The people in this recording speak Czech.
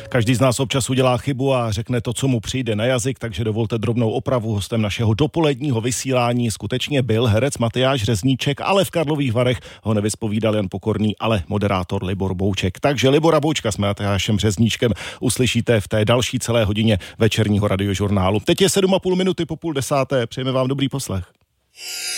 Každý z nás občas udělá chybu a řekne to, co mu přijde na jazyk, takže dovolte drobnou opravu. Hostem našeho dopoledního vysílání skutečně byl herec Matyáš Řezníček, ale v Karlových Varech ho nevyspovídal Jan Pokorný, ale moderátor Libor Bouček. Takže Libora Boučka s Matyášem Řezníčkem uslyšíte v té další celé hodině večerního radiožurnálu. Teď je 7,5 minuty po 9:30. Přejeme vám dobrý poslech.